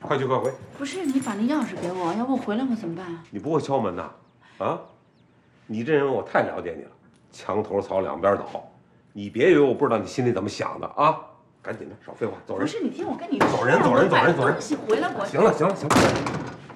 快去快回。 不是你把那钥匙给我，要不我回来我怎么办啊？ 你不会敲门呐？啊？你这人我太了解你了，墙头草两边倒。你别以为我不知道你心里怎么想的啊！赶紧的，少废话，走人。 不是你听我跟你走人，走人，走人，走人。 东西回来我。 行了，行了，行了。